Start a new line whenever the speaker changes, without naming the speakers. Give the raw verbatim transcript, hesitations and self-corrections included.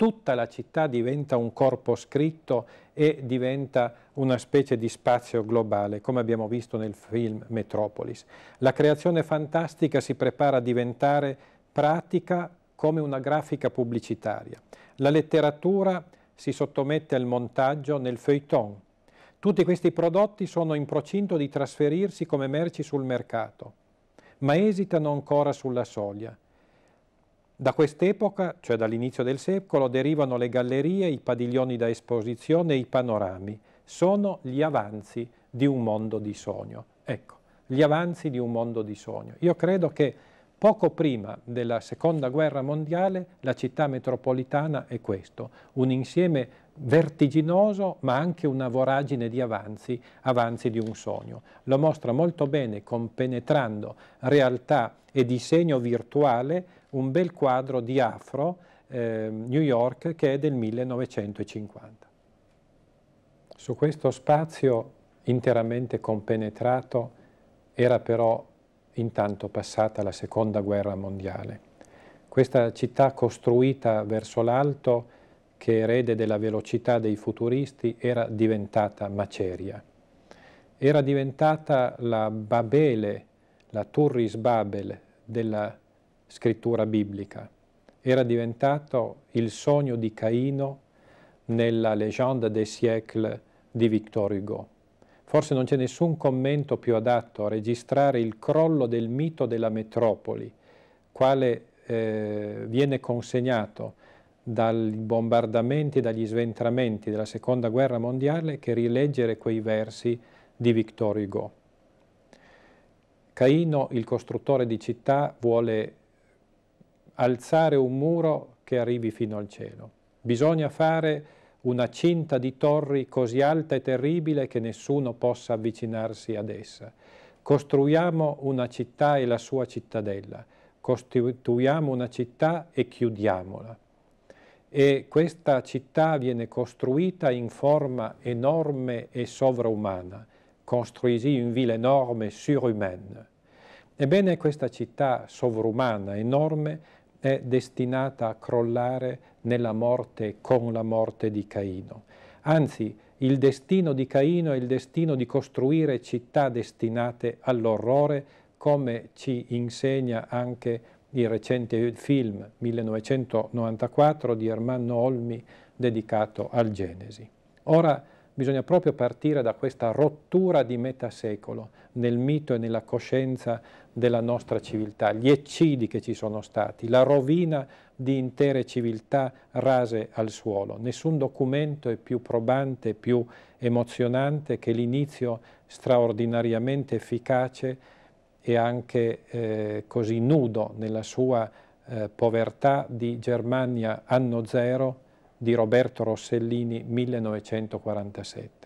tutta la città diventa un corpo scritto e diventa una specie di spazio globale, come abbiamo visto nel film Metropolis. La creazione fantastica si prepara a diventare pratica come una grafica pubblicitaria. La letteratura si sottomette al montaggio nel feuilleton. Tutti questi prodotti sono in procinto di trasferirsi come merci sul mercato, ma esitano ancora sulla soglia. Da quest'epoca, cioè dall'inizio del secolo, derivano le gallerie, i padiglioni da esposizione e i panorami. Sono gli avanzi di un mondo di sogno. Ecco, gli avanzi di un mondo di sogno. Io credo che poco prima della Seconda Guerra Mondiale la città metropolitana è questo, un insieme vertiginoso ma anche una voragine di avanzi, avanzi di un sogno. Lo mostra molto bene, compenetrando realtà e disegno virtuale, un bel quadro di Afro, eh, New York, che è del millenovecentocinquanta. Su questo spazio interamente compenetrato era però intanto passata la Seconda Guerra Mondiale. Questa città costruita verso l'alto, che erede della velocità dei futuristi, era diventata maceria. Era diventata la Babele, la Turris Babel della scrittura biblica. Era diventato il sogno di Caino nella Légende des siècles di Victor Hugo. Forse non c'è nessun commento più adatto a registrare il crollo del mito della metropoli, quale eh, viene consegnato dai bombardamenti e dagli sventramenti della Seconda Guerra Mondiale, che rileggere quei versi di Victor Hugo. Caino, il costruttore di città, vuole alzare un muro che arrivi fino al cielo. Bisogna fare una cinta di torri così alta e terribile che nessuno possa avvicinarsi ad essa. Costruiamo una città e la sua cittadella, costituiamo una città e chiudiamola. E questa città viene costruita in forma enorme e sovraumana, construisi in ville enorme, surhumaine. Ebbene, questa città sovrumana, enorme, è destinata a crollare nella morte, con la morte di Caino. Anzi, il destino di Caino è il destino di costruire città destinate all'orrore, come ci insegna anche il recente film millenovecentonovantaquattro di Ermanno Olmi dedicato al Genesi. Ora bisogna proprio partire da questa rottura di metà secolo nel mito e nella coscienza della nostra civiltà, gli eccidi che ci sono stati, la rovina di intere civiltà rase al suolo. Nessun documento è più probante, più emozionante che l'inizio straordinariamente efficace e anche eh, così nudo nella sua eh, povertà di Germania anno zero di Roberto Rossellini millenovecentoquarantasette.